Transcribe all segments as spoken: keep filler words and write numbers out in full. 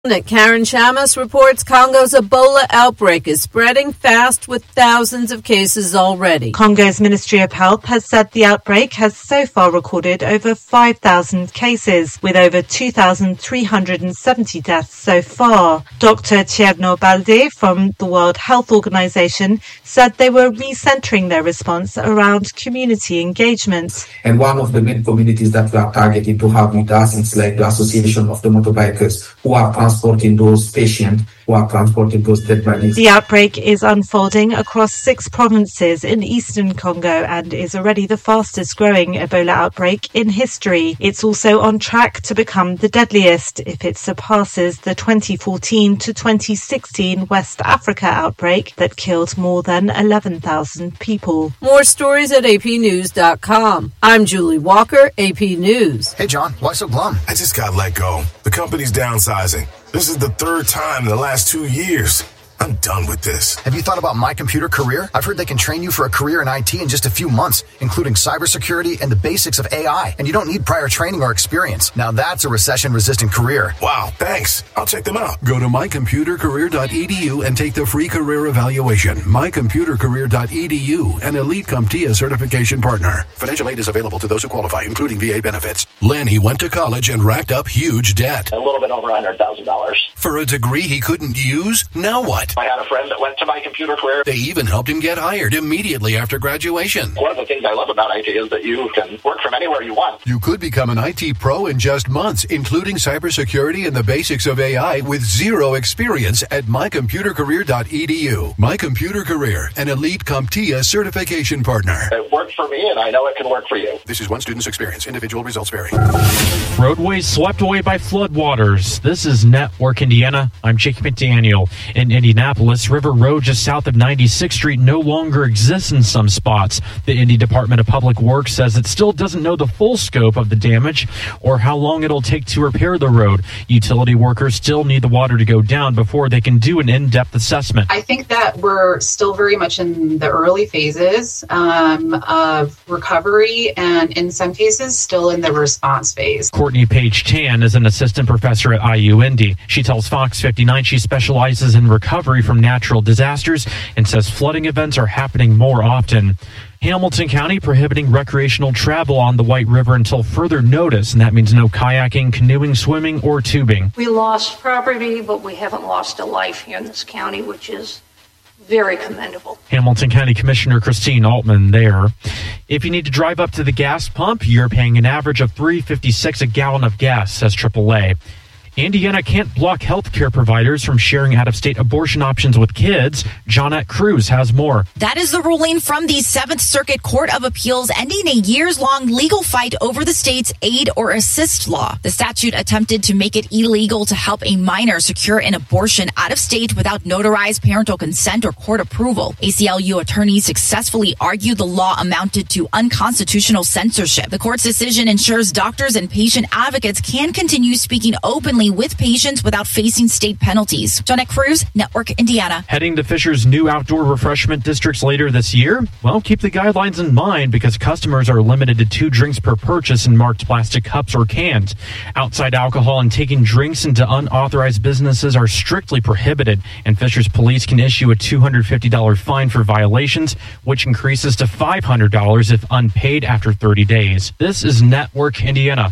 Karen Chamas reports Congo's Ebola outbreak is spreading fast with thousands of cases already. Congo's Ministry of Health has said the outbreak has so far recorded over five thousand cases, with over two thousand three hundred seventy deaths so far. Doctor Tierno Balde from the World Health Organization said they were recentering their response around community engagement. And one of the main communities that we are targeting to have with us is like the Association of the Motorbikers, who are transporting those patients, who are transporting those dead bodies. The outbreak is unfolding across six provinces in eastern Congo and is already the fastest growing Ebola outbreak in history. It's also on track to become the deadliest if it surpasses the twenty fourteen to twenty sixteen West Africa outbreak that killed more than eleven thousand people. More stories at A P news dot com. I'm Julie Walker, A P News. Hey, John, why so glum? I just got let go. The company's downsizing. This is the third time in the last two years. I'm done with this. Have you thought about My Computer Career? I've heard they can train you for a career in I T in just a few months, including cybersecurity and the basics of A I. And you don't need prior training or experience. Now that's a recession-resistant career. Wow, thanks. I'll check them out. Go to my computer career dot e d u and take the free career evaluation. my computer career dot e d u, an Elite CompTIA certification partner. Financial aid is available to those who qualify, including V A benefits. Lanny went to college and racked up huge debt. A little bit over one hundred thousand dollars. For a degree he couldn't use? Now what? I had a friend that went to My Computer Career. They even helped him get hired immediately after graduation. One of the things I love about I T is that you can work from anywhere you want. You could become an I T pro in just months, including cybersecurity and the basics of A I with zero experience at my computer career dot e d u. My Computer Career, an Elite CompTIA certification partner. It worked for me, and I know it can work for you. This is one student's experience. Individual results vary. Roadways swept away by floodwaters. This is Network Indiana. I'm Jake McDaniel. In Indianapolis, River Road just south of ninety-sixth Street no longer exists in some spots. The Indy Department of Public Works says it still doesn't know the full scope of the damage or how long it'll take to repair the road. Utility workers still need the water to go down before they can do an in-depth assessment. I think that we're still very much in the early phases um, of recovery and in some cases still in the response phase. Courtney Page Tan is an assistant professor at I U Indy. She tells Fox fifty-nine she specializes in recovery from natural disasters and says flooding events are happening more often. Hamilton County prohibiting recreational travel on the White River until further notice, and that means no kayaking, canoeing, swimming, or tubing. We lost property, but we haven't lost a life here in this county, which is very commendable. Hamilton County Commissioner Christine Altman there. If you need to drive up to the gas pump, you're paying an average of three dollars and fifty-six cents a gallon of gas, says triple A. Indiana can't block health care providers from sharing out-of-state abortion options with kids. Johnette Cruz has more. That is the ruling from the Seventh Circuit Court of Appeals, ending a years-long legal fight over the state's aid or assist law. The statute attempted to make it illegal to help a minor secure an abortion out of state without notarized parental consent or court approval. A C L U attorneys successfully argued the law amounted to unconstitutional censorship. The court's decision ensures doctors and patient advocates can continue speaking openly with patients without facing state penalties. Johnette Cruz, Network Indiana. Heading to Fisher's new outdoor refreshment districts later this year? Well, keep the guidelines in mind because customers are limited to two drinks per purchase in marked plastic cups or cans. Outside alcohol and taking drinks into unauthorized businesses are strictly prohibited, and Fisher's police can issue a two hundred fifty dollars fine for violations, which increases to five hundred dollars if unpaid after thirty days. This is Network Indiana.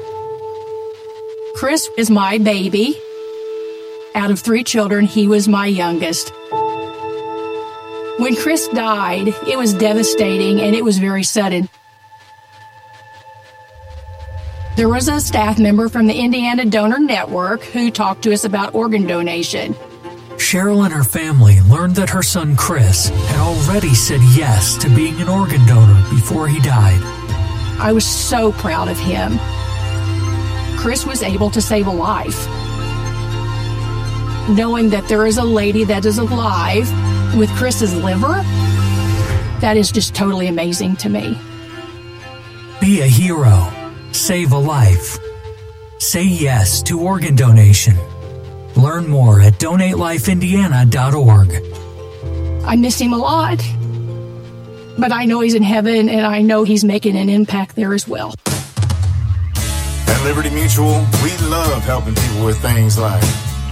Chris is my baby. Out of three children, he was my youngest. When Chris died, it was devastating and it was very sudden. There was a staff member from the Indiana Donor Network who talked to us about organ donation. Cheryl and her family learned that her son Chris had already said yes to being an organ donor before he died. I was so proud of him. Chris was able to save a life. Knowing that there is a lady that is alive with Chris's liver, that is just totally amazing to me. Be a hero. Save a life. Say yes to organ donation. Learn more at donate life indiana dot org. I miss him a lot, but I know he's in heaven and I know he's making an impact there as well. At Liberty Mutual, we love helping people with things like